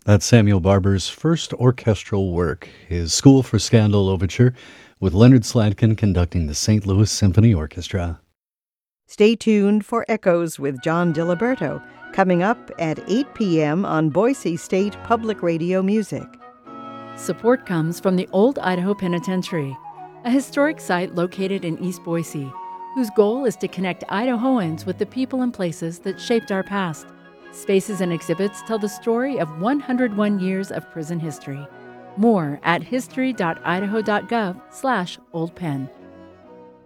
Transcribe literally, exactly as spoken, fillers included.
That's Samuel Barber's first orchestral work, his School for Scandal Overture, with Leonard Slatkin conducting the Saint Louis Symphony Orchestra. Stay tuned for Echoes with John Diliberto, coming up at eight p.m. on Boise State Public Radio Music. Support comes from the Old Idaho Penitentiary, a historic site located in East Boise, whose goal is to connect Idahoans with the people and places that shaped our past. Spaces and exhibits tell the story of one hundred one years of prison history. More at history dot idaho dot gov slash old pen.